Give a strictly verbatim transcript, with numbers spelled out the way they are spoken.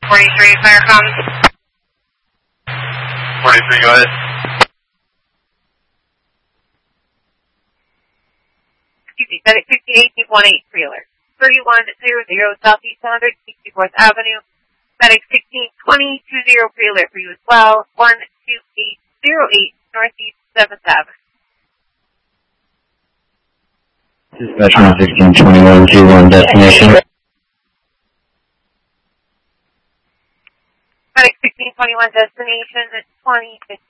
forty-three, fire comes. forty-three, go ahead. Excuse me, Medic sixty-eight, keep one eight trailer. thirty-one hundred Southeast one hundred sixty-fourth Avenue. Medic sixteen twenty, two zero trailer for you as well. one two eight zero eight Northeast seventh Avenue. Dispatch one sixteen twenty-one two one destination. Medic sixteen twenty-one destination, twenty fifty.